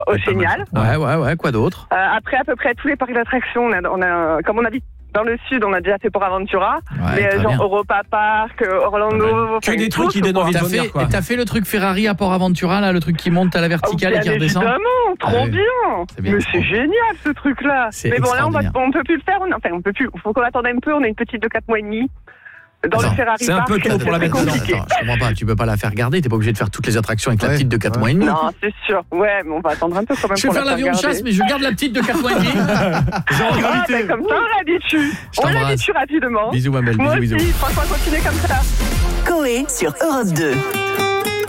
Oh, génial. Ouais, quoi d'autre? Après, à peu près tous les parcs d'attractions, comme on habite dans le sud, on a déjà fait Port Aventura. Mais genre Europa Park, Orlando... Que des trucs qui donnent envie de venir, quoi. T'as fait le truc Ferrari à Port Aventura, là, le truc qui monte à la verticale et qui redescend? Évidemment, trop bien. Mais c'est génial, ce truc-là. Mais bon, là, on peut plus le faire. Enfin, on peut plus. Il faut qu'on attende un peu. On a une petite de 4 mois et demi. Dans le Ferrari c'est un peu tôt pour la mettre dedans. Je comprends pas, tu peux pas la faire garder, t'es pas obligé de faire toutes les attractions avec la petite de 4 mois et demi. Non, c'est sûr. Ouais, mais on va attendre un peu quand même. Je vais faire l'avion de chasse, mais je garde la petite de 4 mois et demi. Comme ça, on l'habitue. On l'habitue rapidement. Bisous, ma belle. Moi bisous. aussi, franchement, continuez comme ça. Coé sur Europe 2.